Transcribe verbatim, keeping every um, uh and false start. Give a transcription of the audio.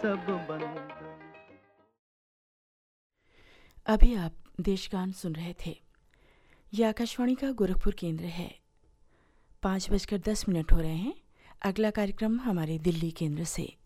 सब बंधन। अभी आप देशगान सुन रहे थे। यह आकाशवाणी का गोरखपुर केंद्र है। पाँच बजकर दस मिनट हो रहे हैं। अगला कार्यक्रम हमारे दिल्ली केंद्र से।